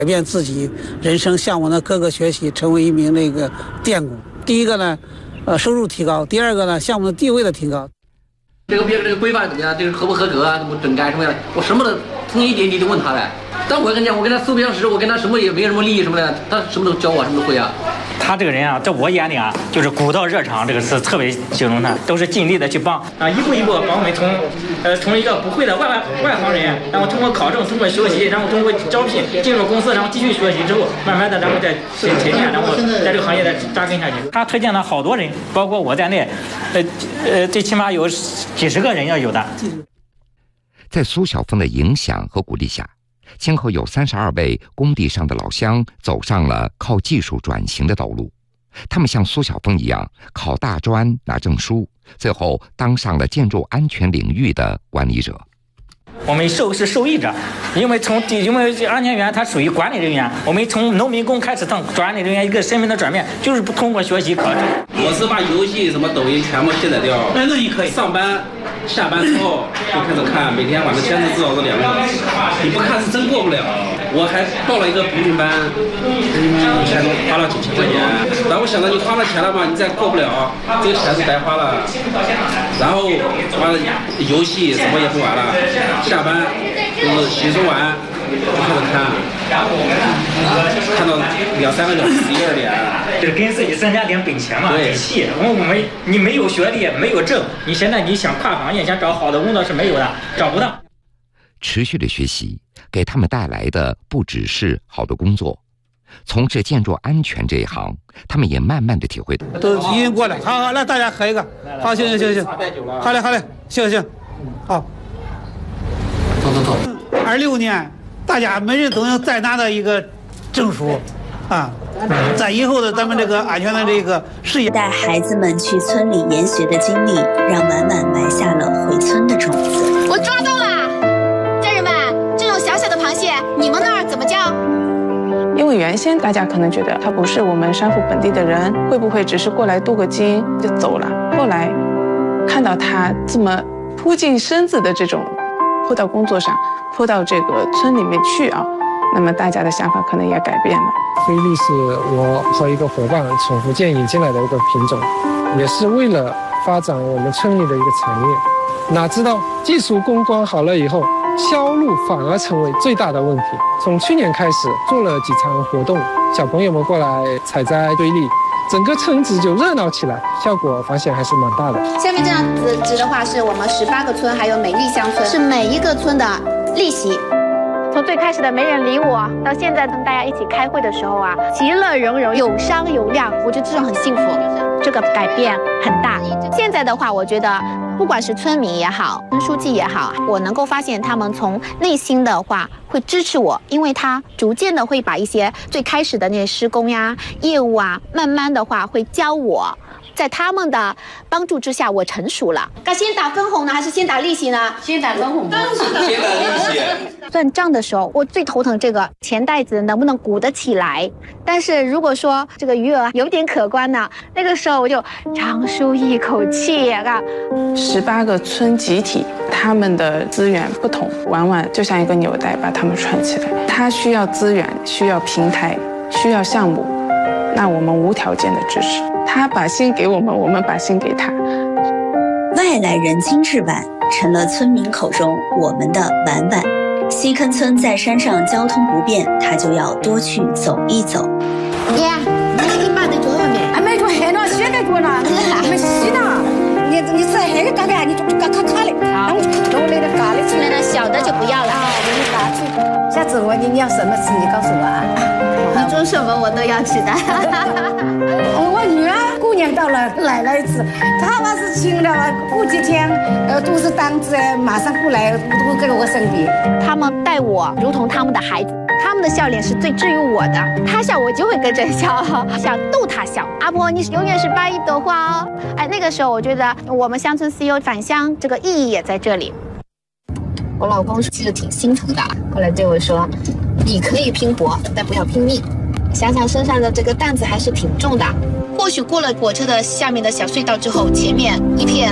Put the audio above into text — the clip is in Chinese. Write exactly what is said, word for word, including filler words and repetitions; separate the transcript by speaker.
Speaker 1: 改变自己人生，向往的各个学习，成为一名那个电工。第一个呢，呃，收入提高；第二个呢，项目的地位的提高。
Speaker 2: 这个别这个规范怎么样？这个合不合格啊？怎么整改什么的？我什么都从一点一滴都问他呗。但我跟你讲，我跟他素不相识，我跟他什么也没什么利益什么的，他什么都教我，什么都会啊。
Speaker 3: 他这个人啊，在我眼里啊，就是古道热肠这个词特别形容他，都是尽力的去帮啊，一步一步把我们从呃从一个不会的外外外行人，然后通过考证，通过学习，然后通过招聘进入公司，然后继续学习之后，慢慢的然后再沉淀，然后在这个行业再扎根下去。他推荐了好多人，包括我在内，呃呃，最起码有几十个人要有的。
Speaker 4: 在苏晓峰的影响和鼓励下，今后有三十二位工地上的老乡走上了靠技术转型的道路。他们像苏晓峰一样考大专拿证书，最后当上了建筑安全领域的管理者。
Speaker 3: 我们受是受益者，因为从因为安全员他属于管理人员，我们从农民工开始从管理人员一个身份的转变，就是不通过学习考证。
Speaker 5: 我是把游戏什么抖音全部卸载掉，
Speaker 3: 那那你可以
Speaker 5: 上班下班之后就开始看，每天晚上签字至少是两个小时，你不看是真过不了。我还报了一个培训班，以前花了几千块钱，然后我想着你花了钱了嘛，你再过不了，这个钱是白花了。然后完了游戏什么也不玩了，下班就是洗漱完就开始看，看到两三个小时，十一二点。
Speaker 3: 就是跟自己增加点本钱嘛，底气。我们我们你没有学历，没有证，你现在你想跨行业，想找好的工作是没有的，找不到。
Speaker 4: 持续的学习给他们带来的不只是好的工作，从事建筑安全这一行，他们也慢慢的体会到。
Speaker 1: 都已经过来，好好来，大家喝一个。好，行行行行，好嘞好嘞，行行，好。
Speaker 2: 走走走。
Speaker 1: 二六年，大家每人都能再拿到一个证书，啊，在以后的咱们这个安全的这个事业。
Speaker 6: 带孩子们去村里研学的经历，让婉婉埋下了回村的种子。
Speaker 7: 我抓到了，家人们，这种小小的螃蟹，你们那儿怎么叫？
Speaker 8: 因为原先大家可能觉得他不是我们山湖本地的人，会不会只是过来镀个金就走了？后来看到他这么扑尽身子的这种扑到工作上，扑到这个村里面去啊，那么大家的想法可能也改变了。
Speaker 9: 菲力是我和一个伙伴从福建引进来的一个品种，也是为了发展我们村里的一个产业。哪知道技术攻关好了以后，销路反而成为最大的问题。从去年开始做了几场活动，小朋友们过来采摘堆粒，整个村子就热闹起来，效果发现还是蛮大的。
Speaker 7: 下面这样子指的话，是我们十八个村还有美丽乡村，是每一个村的利息。从最开始的没人理我，到现在跟大家一起开会的时候啊，其乐融融，有商有量，我觉得这种很幸福，这个改变很大。现在的话，我觉得不管是村民也好，村书记也好，我能够发现他们从内心的话会支持我，因为他逐渐的会把一些最开始的那些施工呀、业务啊，慢慢的话会教我。在他们的帮助之下，我成熟了。该先打分红呢，还是先打利息呢？先打分红。
Speaker 5: 先打利息。
Speaker 7: 算账的时候，我最头疼这个钱袋子能不能鼓得起来。但是如果说这个余额有点可观呢，那个时候我就长舒一口气啊。
Speaker 8: 十八个村集体，他们的资源不同，往往就像一个纽带把他们串起来。他需要资源，需要平台，需要项目，那我们无条件的支持。他把心给我们，我们把心给他。
Speaker 6: 外来人精致版成了村民口中我们的婉婉。西坑村在山上交通不便，他就要多去走一走。
Speaker 7: 爷，你你爸在做什么？
Speaker 10: 还没做黑呢，现在做呢，还没洗呢。你你吃黑的干干，你就嘎卡卡的，然后就我那个咖喱吃。
Speaker 7: 那个小的就不要了。
Speaker 10: 啊，我给你打去。下次我你你要什么吃，你告诉我啊。
Speaker 7: 你做什么我都要吃的。
Speaker 10: 我女儿过年到了来了一次，她把事情了，过几天呃都是单子马上过来，都给我身边。
Speaker 7: 他们待我如同他们的孩子，他们的笑脸是最治愈我的。他笑我就会跟着笑，想逗他笑。阿婆，你永远是白一朵花哦。哎，那个时候我觉得我们乡村 C E O 返乡这个意义也在这里。我老公其实挺心疼的，后来对我说：“你可以拼搏，但不要拼命。”想想身上的这个担子还是挺重的。或许过了火车的下面的小隧道之后，前面一片